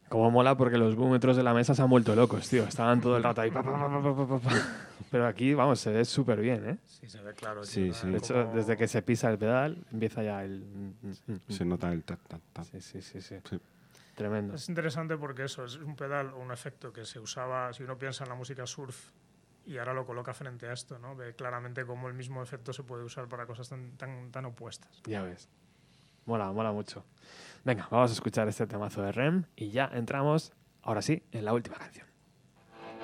Como mola porque los boómetros de la mesa se han vuelto locos, tío. Estaban todo el rato ahí. Pero aquí, vamos, se ve súper bien, ¿eh? Sí, se ve claro. Tío, Sí, sí. De hecho, desde que se pisa el pedal, empieza ya el... Se nota el ta, ta, ta. Sí. Sí. Tremendo. Es interesante porque eso es un pedal o un efecto que se usaba, si uno piensa en la música surf y ahora lo coloca frente a esto, ¿no? Ve claramente cómo el mismo efecto se puede usar para cosas tan opuestas. Ya ves. Mola mucho. Venga, vamos a escuchar este temazo de REM y ya entramos, ahora sí, en la última canción.